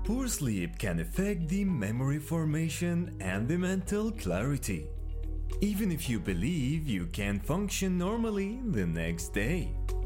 Poor sleep can affect the memory formation and the mental clarity, even if you believe you can function normally the next day.